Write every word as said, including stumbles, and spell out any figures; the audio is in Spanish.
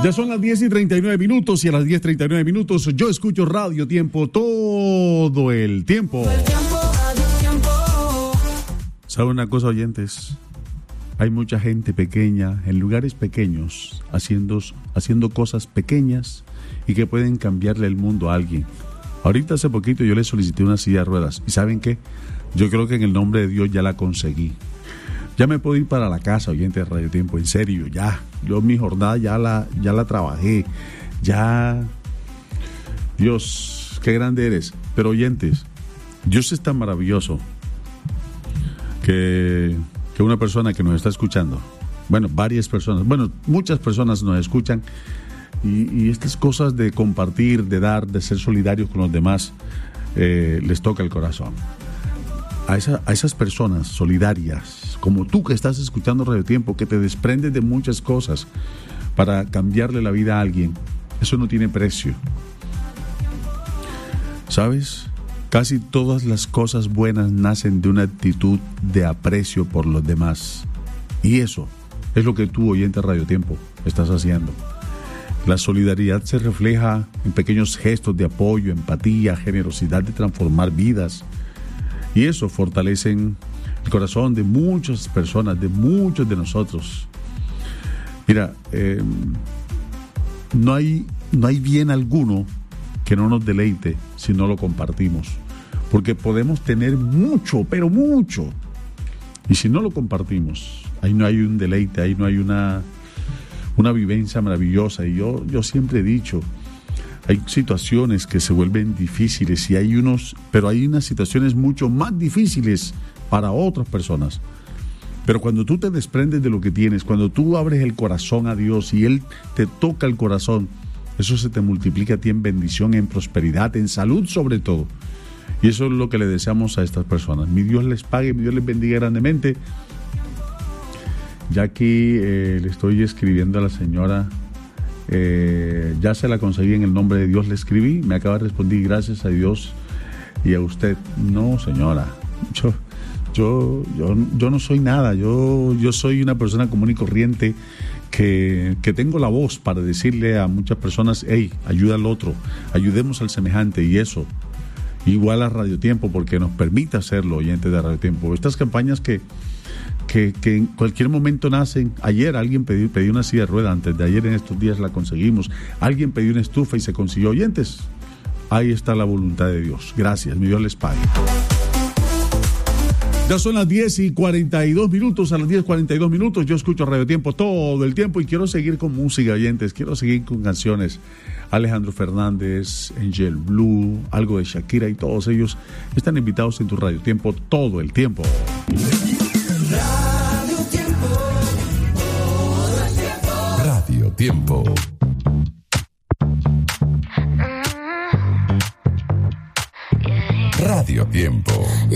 Ya son las diez y treinta y nueve minutos y a las diez y treinta y nueve minutos yo escucho Radio Tiempo todo el tiempo. ¿Saben una cosa, oyentes? Hay mucha gente pequeña en lugares pequeños haciendo, haciendo cosas pequeñas y que pueden cambiarle el mundo a alguien. Ahorita hace poquito yo le solicité una silla de ruedas y ¿saben qué? Yo creo que en el nombre de Dios ya la conseguí. Ya me puedo ir para la casa, oyentes de Radio Tiempo, en serio, ya. Yo mi jornada ya la, ya la trabajé, ya. Dios, qué grande eres. Pero oyentes, Dios es tan maravilloso que, que una persona que nos está escuchando, bueno, varias personas, bueno, muchas personas nos escuchan y, y estas cosas de compartir, de dar, de ser solidarios con los demás, eh, les toca el corazón. A, esa, a esas personas solidarias, como tú que estás escuchando Radio Tiempo, que te desprendes de muchas cosas para cambiarle la vida a alguien, eso no tiene precio. ¿Sabes? Casi todas las cosas buenas nacen de una actitud de aprecio por los demás. Y eso es lo que tú, oyente de Radio Tiempo, estás haciendo. La solidaridad se refleja en pequeños gestos de apoyo, empatía, generosidad de transformar vidas. Y eso fortalece el corazón de muchas personas, de muchos de nosotros. Mira, eh, no hay, no hay bien alguno que no nos deleite si no lo compartimos. Porque podemos tener mucho, pero mucho. Y si no lo compartimos, ahí no hay un deleite, ahí no hay una, una vivencia maravillosa. Y yo, yo siempre he dicho, hay situaciones que se vuelven difíciles y hay unos, pero hay unas situaciones mucho más difíciles para otras personas. Pero cuando tú te desprendes de lo que tienes, cuando tú abres el corazón a Dios y Él te toca el corazón, eso se te multiplica a ti en bendición, en prosperidad, en salud sobre todo. Y eso es lo que le deseamos a estas personas. Mi Dios les pague, mi Dios les bendiga grandemente. Ya aquí eh, le estoy escribiendo a la señora. Eh, ya se la conseguí en el nombre de Dios, le escribí, me acaba de responder gracias a Dios y a usted. No, señora, yo, yo, yo, yo no soy nada, yo, yo soy una persona común y corriente que, que tengo la voz para decirle a muchas personas, hey, ayuda al otro, ayudemos al semejante, y eso, igual a Radio Tiempo, porque nos permite hacerlo, oyentes de Radio Tiempo. Estas campañas que Que, que en cualquier momento nacen. Ayer alguien pidió, pidió una silla de rueda, antes de ayer en estos días la conseguimos. Alguien pidió una estufa y se consiguió. Oyentes, ahí está la voluntad de Dios. Gracias, mi Dios les pague. Ya son las diez y cuarenta y dos minutos, a las diez y cuarenta y dos minutos yo escucho Radio Tiempo todo el tiempo y quiero seguir con música, oyentes, quiero seguir con canciones. Alejandro Fernández, Angel Blue, algo de Shakira y todos ellos están invitados en tu Radio Tiempo todo el tiempo. Radio Tiempo, todo el tiempo. Radio Tiempo. Radio Tiempo.